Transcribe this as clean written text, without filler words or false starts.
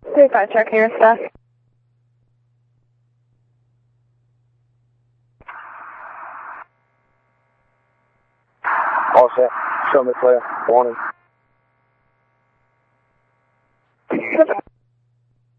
35 check here, staff. All set. Show me clear. Warning.